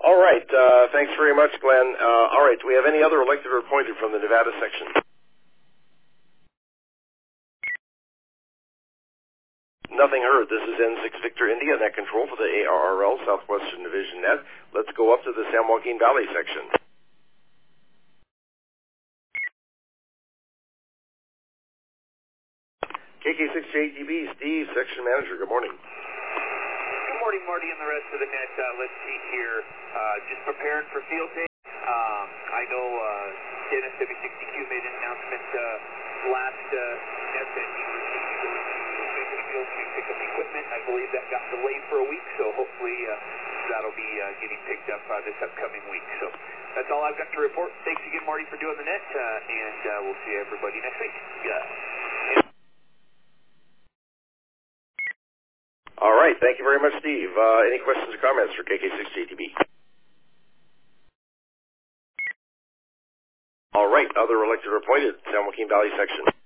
All right. Thanks very much, Glenn. All right. Do we have any other elected or appointed from the Nevada section? Nothing heard. This is N6 Victor India, Net Control for the ARRL Southwestern Division Net. Let's go up to the San Joaquin Valley section. KK6JTB, Steve, Section Manager. Good morning. Good morning, Marty, and the rest of the net. Let's see here. Just preparing for field day. I know Dennis W60Q made an announcement last net that he was making field to pick up equipment. I believe that got delayed for a week, so hopefully that'll be getting picked up this upcoming week. So that's all I've got to report. Thanks again, Marty, for doing the net, and we'll see everybody next week. Yeah. All right. Thank you very much, Steve. Any questions or comments for KK6JTB? All right. Other elected or appointed, San Joaquin Valley section.